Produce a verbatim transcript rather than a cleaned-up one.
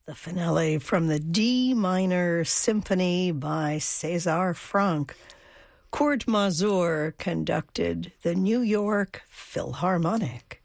The finale from the D minor symphony by César Franck. Kurt Masur conducted the New York Philharmonic.